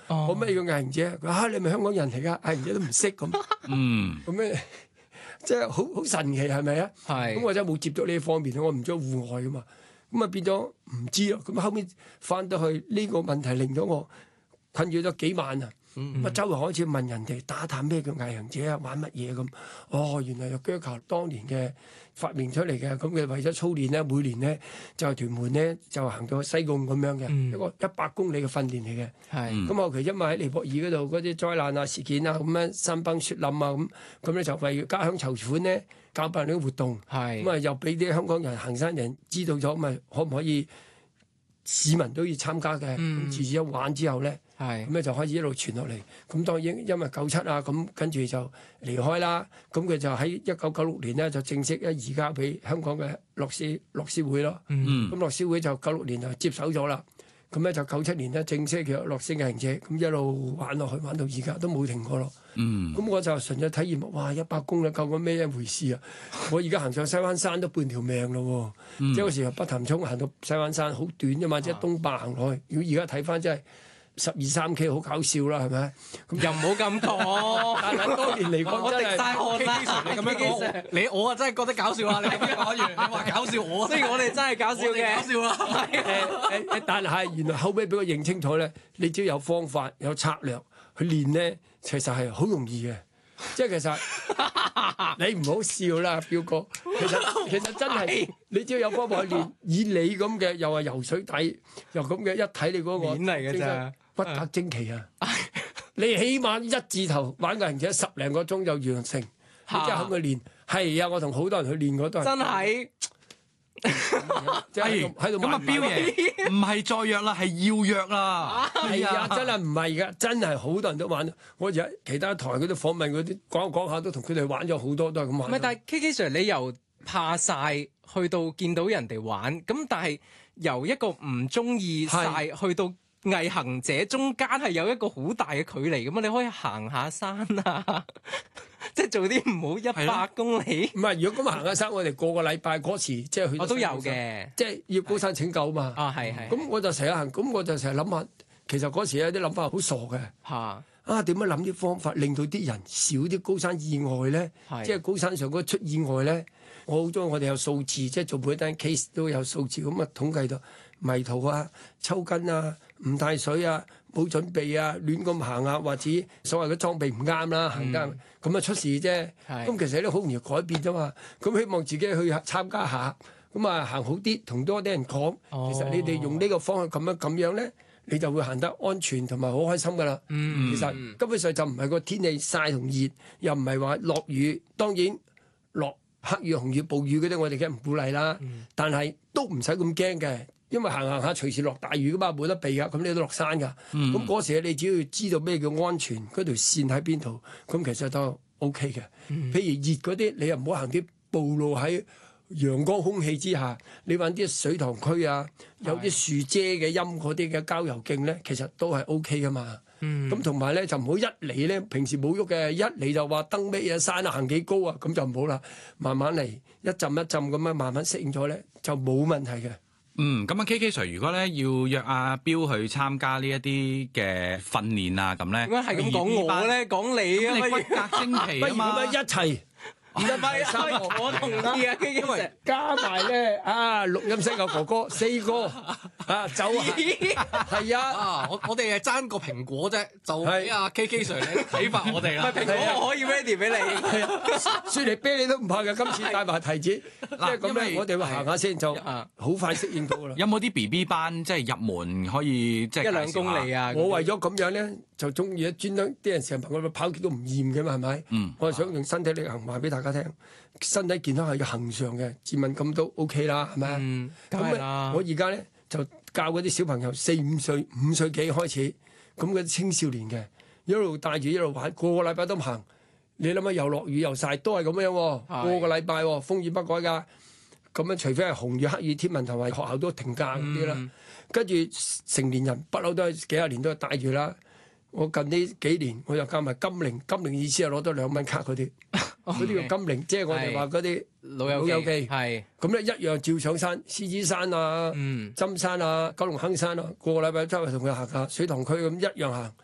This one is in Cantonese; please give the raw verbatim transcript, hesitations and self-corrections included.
我咩叫毅行者？佢嚇你咪香港人嚟㗎，毅行者都唔識咁。 嗯， 咁咩？即係好好神奇係咪啊？ 係。 咁我真係冇接觸呢方面，我唔中意戶外㗎嘛。咁啊變咗唔知咯。咁後面翻到去呢個問題令到我困擾咗幾晚啊！咁啊周圍開始問人哋打探咩叫毅行者啊，玩乜嘢咁？哦，原來有腳球當年嘅發明出嚟嘅，咁佢為咗操練咧，每年咧就屯門咧就行到西貢咁樣嘅、嗯、一個一百公里嘅訓練嚟嘅。係咁後期因為喺尼泊爾嗰度嗰啲災難啊事件啊咁樣山崩雪冧啊咁，咁咧就為家鄉籌款咧搞辦呢啲活動。係咁啊又俾啲香港人行山人知道咗，咁啊可唔可以市民都要參加嘅？咁自此一玩之後咧。係咁咧就開始一路傳落嚟，咁當然因為九七啊，咁跟住就離開啦。咁佢就喺一九九六年咧就正式一移交俾香港嘅樂施樂施會咯。嗯，咁樂施會就九六年就接手咗啦。咁咧就九七年咧正式叫樂施毅行者，咁一路玩落去，玩到而家都冇停過咯。嗯，咁我就純粹體驗，哇！一百公里究竟咩一回事啊？我而家行上西灣山都半條命咯。嗯、即係嗰時候北潭涌行到西灣山好短啫嘛，即係東壩行落去。如果而家睇翻真係。十二三 K 好搞笑啦，係咪？ 咁又唔好咁講。 但係多年嚟講真係， 我滴晒汗啦。 你咁樣講，你我啊真係覺得搞笑啊！你咁樣講完，你話搞笑我， 雖然我哋真係搞笑嘅， 搞笑啦。 誒誒誒，但係原來後尾俾我認清楚咧，你只要有方法、有策略去練咧，其實係好容易嘅。即係其實你唔好笑啦，彪哥。其實其實真係你只要有方法去練，以你咁嘅又係游水底，又咁嘅一睇你嗰個面嚟嘅咋。 骨骼精奇啊！你起碼一字頭玩個行者十零個鐘就完成，你真係肯去練。係啊，我同好多人去練過都係。 真係， 即係喺度。 咁啊，彪爺唔係再約啦，係要約啦。 係啊，真係唔係㗎，真係好多人都玩。我而家其他台嗰啲訪問嗰啲講講下都同佢哋玩咗好多，都係咁玩。 唔係，但係 K K Sir 你由怕晒去到見到人哋玩，咁但係由一個唔中意晒去到。毅行者中間係有一個好大嘅距離咁啊！你可以行下山啊，即係做啲唔好一百公里。唔係，如果咁行下山，我哋個個禮拜嗰時即係去。我都有嘅，即係要高山拯救嘛。啊，係係。咁我就成日行，咁我就成日諗下，其實嗰時有啲諗法好傻嘅。嚇！啊，點樣諗啲方法令到啲人少啲高山意外咧？即係高山上嗰出意外咧，我好中意我哋有數字，即係做每一單 case 都有數字咁啊，統計到迷途啊、抽筋啊、唔帶水啊、冇準備啊、亂咁行啊，或者所謂嘅裝備唔啱啦，行啱咁啊出事啫。咁其實都好容易改變啫嘛。咁希望自己去參加下，咁啊行好啲，同多啲人講。哦、其實你哋用呢個方向咁樣咁樣咧，你就會行得安全同埋好開心噶啦。嗯、其實根本上就唔係個天氣曬同熱，又唔係話落雨。當然落黑雨、紅雨、暴雨嗰啲，我哋梗係唔鼓勵啦。嗯、但係都唔使咁驚嘅。因為行行下隨時落大雨噶嘛，冇得避噶，咁你都落山噶。咁嗰、嗯、時你只要知道咩叫安全，嗰條線喺邊度，咁其實都 O K 嘅。嗯、譬如熱嗰啲，你又唔好行啲暴露喺陽光空氣之下，你揾啲水塘區啊，有啲樹遮嘅陰嗰啲嘅郊遊徑咧，其實都係 O K 噶嘛。咁同埋咧就唔好一嚟咧，平時冇喐嘅，一嚟就話登咩嘢山啊，行幾高啊，咁就唔好啦。慢慢嚟，一浸一浸咁樣慢慢適應咗咧，就冇問題嘅。 嗯，咁啊 K K Sir，如果咧要約阿彪去參加呢一啲嘅訓練啊，咁咧， 點解係咁講我咧？講你啊， 你骨骼精奇啊嘛， 不如咁樣一齊。唔係啊，我同意啊，因為加埋咧啊，錄音室嘅哥哥四個啊，就係係啊， 啊，我我哋係爭個蘋果啫，就俾阿 K K Sir 你啟發我哋啦。 唔係蘋果我可以 ready 俾你， 係啊，雪梨啤你都唔怕嘅，今次帶埋提子，即係咁咧，我哋會行下先，就好快適應到啦。 有冇啲 B B 班即係入門可以即係一兩公里啊？ 我為咗咁樣咧，就中意專登啲人成日問我跑極都唔厭嘅嘛，係咪？嗯，我係想用身體力行話俾大家聽，身體健康係要恒常嘅，自問咁都 OK 啦，係咪？嗯，咁啊，我而家咧就教嗰啲小朋友四五歲、五歲幾開始，咁嗰啲青少年嘅一路帶住一路玩，個個禮拜都行。你諗下又落雨又曬，都係咁樣喎，是個個禮拜風雨不改㗎。咁樣除非係紅雨黑雨天文台話學校都停假嗰啲啦，跟住、嗯、成年人不嬲都係幾廿年都係帶住啦。我近呢幾年我又教埋金陵，金陵意思係攞多兩蚊卡嗰啲，嗰啲叫金陵，即係我哋話嗰啲老友記，係咁咧一樣照上山，獅子山啊、針、嗯、山啊、九龍坑山啊，個個禮拜周圍同佢行下水塘區咁一樣行。